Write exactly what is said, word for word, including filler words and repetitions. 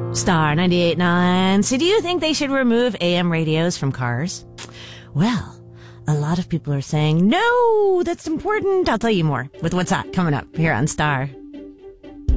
Star ninety-eight point nine. So do you think they should remove A M radios from cars? Well, a lot of people are saying, no, that's important. I'll tell you more with What's Hot coming up here on Star.